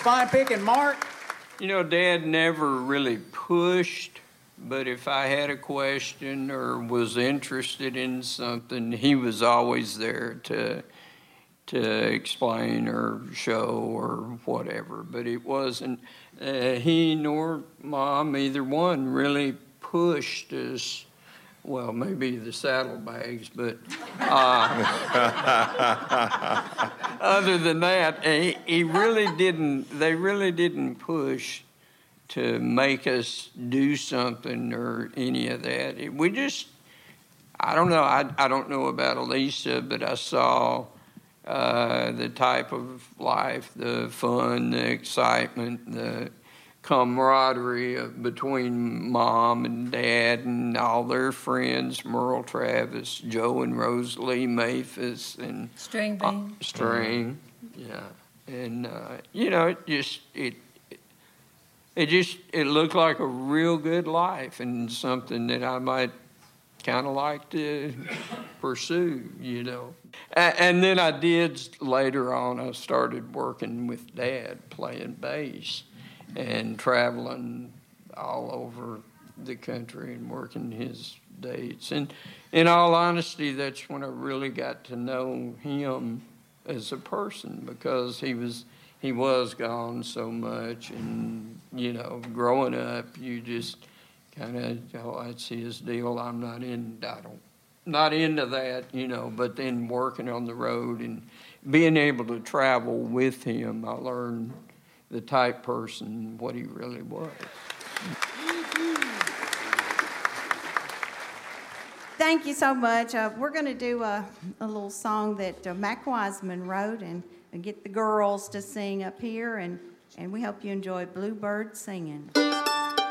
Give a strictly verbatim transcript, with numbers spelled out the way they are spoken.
fine picking, Mark. You know, Dad never really pushed, but if I had a question or was interested in something, he was always there to to explain or show or whatever. But it wasn't, uh, he nor Mom, either one, really pushed us. Well, maybe the saddlebags, but uh, other than that, he, he really didn't, they really didn't push to make us do something or any of that. It, we just, I don't know, I, I don't know about Elisa, but I saw uh, the type of life, the fun, the excitement, the camaraderie between Mom and Dad and all their friends, Merle Travis, Joe and Rosalie Maphis, and String uh, Bean. String, yeah, and uh, you know, it just it, it just it looked like a real good life and something that I might kind of like to pursue, you know. And, and then I did later on. I started working with Dad playing bass and traveling all over the country and working his dates. And in all honesty, that's when I really got to know him as a person, because he was he was gone so much. And, you know, growing up, you just kind of, oh, that's his deal. I'm not in, I don't, not into that, you know. But then working on the road and being able to travel with him, I learned the type person, what he really was. Thank you so much. Uh, we're going to do a, a little song that uh, Mac Wiseman wrote and, and get the girls to sing up here, and, and we hope you enjoy Bluebird Singing.